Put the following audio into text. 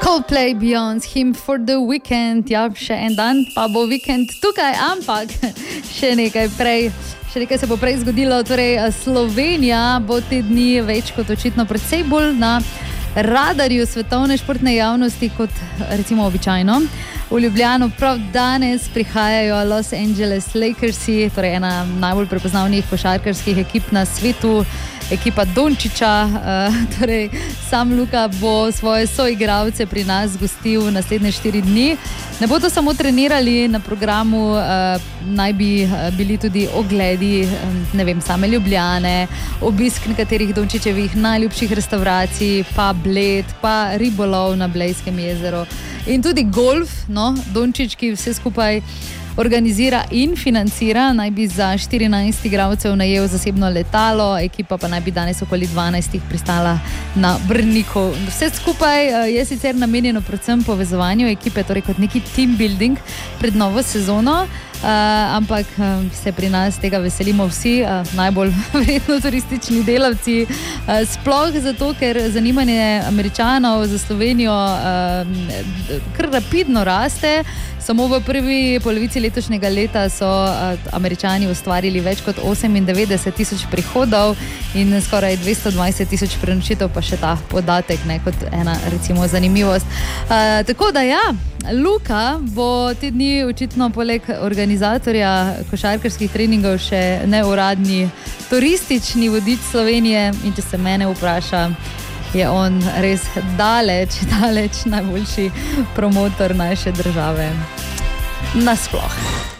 Coldplay, Beyond Him for the Weekend. Ja, še en dan pa bo vikend tukaj, ampak še nekaj se bo prej zgodilo. Torej, Slovenija bo te dni več kot očitno predvsej bolj na radarju svetovne športne javnosti kot recimo običajno. V Ljubljano prav danes prihajajo Los Angeles Lakersi, torej ena najbolj prepoznavnih košarkarskih ekip na svetu, ekipa Dončića. Torej, sam Luka bo svoje soigralce pri nas gostil naslednje 4 dni. Ne bodo samo trenirali, na programu naj bi bili tudi ogledi, ne vem, same Ljubljane, obisk nekaterih Dončićevih najljubših restavracij, pa Bled, pa ribolov na Blejskem jezeru in tudi golf, no, Dončić, ki vse skupaj organizira in financira, naj bi za 14 igralcev najel zasebno letalo, ekipa pa naj bi danes okoli 12 pristala na Brniku. Vse skupaj je sicer namenjeno predvsem povezovanju ekipe, torej kot neki team building pred novo sezono, ampak se pri nas tega veselimo vsi, najbolj verjetno turistični delavci, sploh zato, ker zanimanje Američanov za Slovenijo kar rapidno raste. Samo v prvi polovici letošnjega leta so Američani ustvarili več kot 98,000 prihodov in skoraj 220,000 prenočitev, pa še ta podatek, ne, kot ena recimo zanimivost. Tako da ja, Luka bo te dni očitno poleg organizatorja košarkarskih treningov še neuradni turistični vodič Slovenije in če se mene vpraša, je on res daleč najboljši promotor naše države nasploh.